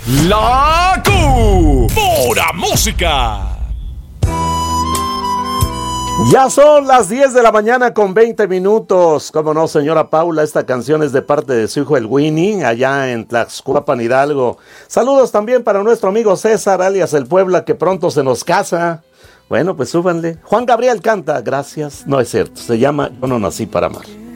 La Pura Música. Ya son las 10 de la mañana con 20 minutos. Cómo no, señora Paula, esta canción es de parte de su hijo el Winnie, allá en Tlaxcuapan, Hidalgo. Saludos también para nuestro amigo César, alias el Puebla, que pronto se nos casa. Bueno, pues súbanle. Juan Gabriel canta, gracias. No es cierto, se llama Yo no nací para amar.